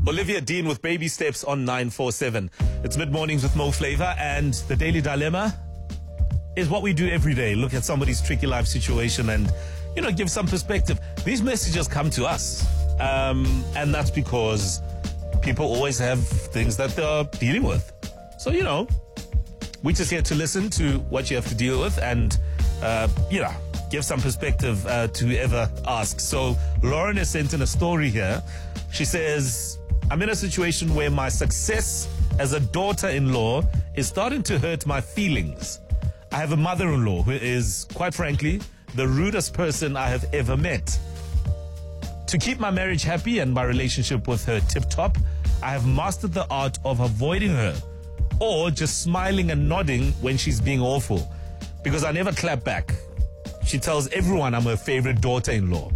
Olivia Dean with Baby Steps on 947. It's mid-mornings with Mo Flavor, and the Daily Dilemma is what we do every day. Look at somebody's tricky life situation and, give some perspective. These messages come to us, and that's because people always have things that they're dealing with. So, we're just here to listen to what you have to deal with and, give some perspective to whoever asks. So Lauren has sent in a story here. She says, I'm in a situation where my success as a daughter-in-law is starting to hurt my feelings. I have a mother-in-law who is, quite frankly, the rudest person I have ever met. To keep my marriage happy and my relationship with her tip-top, I have mastered the art of avoiding her or just smiling and nodding when she's being awful, because I never clap back. She tells everyone I'm her favorite daughter-in-law.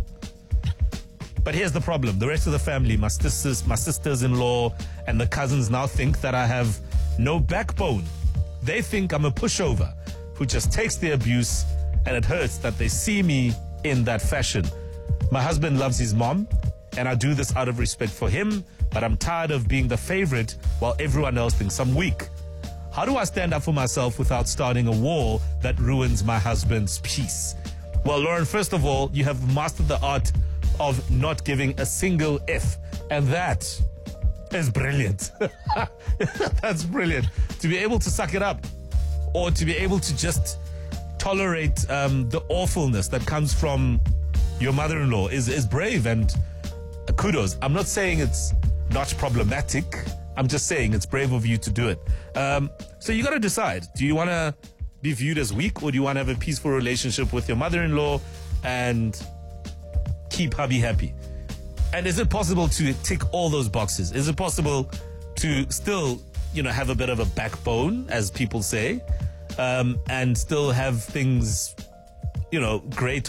But here's the problem. The rest of the family, my sisters-in-law, and the cousins now think that I have no backbone. They think I'm a pushover who just takes the abuse, and it hurts that they see me in that fashion. My husband loves his mom, and I do this out of respect for him, but I'm tired of being the favorite while everyone else thinks I'm weak. How do I stand up for myself without starting a war that ruins my husband's peace? Well, Lauren, first of all, you have mastered the art of not giving a single F. And that is brilliant. That's brilliant. To be able to suck it up, or to be able to just tolerate the awfulness that comes from your mother-in-law is brave, and kudos. I'm not saying it's not problematic. I'm just saying it's brave of you to do it. So you got to decide. Do you want to be viewed as weak, or do you want to have a peaceful relationship with your mother-in-law and keep hubby happy? And is it possible to tick all those boxes? Is it possible to still, have a bit of a backbone, as people say, and still have things, great